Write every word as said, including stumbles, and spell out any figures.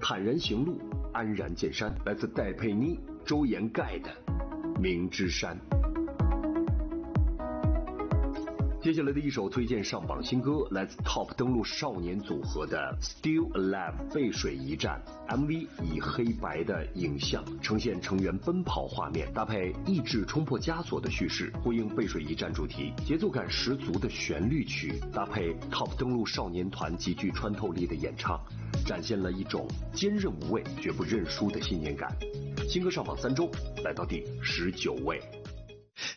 坦然行路，安然见山，来自戴佩妮、周延盖的《明之山》。接下来的一首推荐上榜新歌，来自 Top 登陆少年组合的 Still Alive 背水一战 M V 以黑白的影像呈现成员奔跑画面，搭配意志冲破枷锁的叙事，呼应背水一战主题，节奏感十足的旋律曲搭配 Top 登陆少年团极具穿透力的演唱，展现了一种坚韧无畏绝不认输的信念感。新歌上榜三周，来到第十九位。